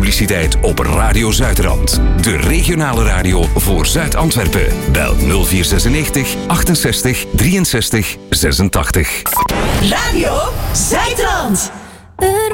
publiciteit op Radio Zuidrand. De regionale radio voor Zuid-Antwerpen. Bel 0496 68 63 86. Radio Zuidrand.